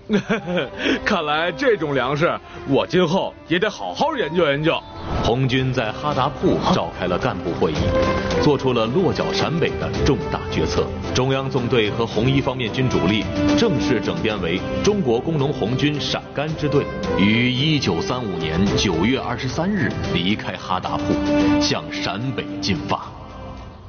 看来这种粮食，我今后也得好好研究研究。 红军在哈达铺召开了干部会议，做出了落脚陕北的重大决策。中央纵队和红一方面军主力正式整编为中国工农红军陕甘支队，于1935年9月23日离开哈达铺，向陕北进发。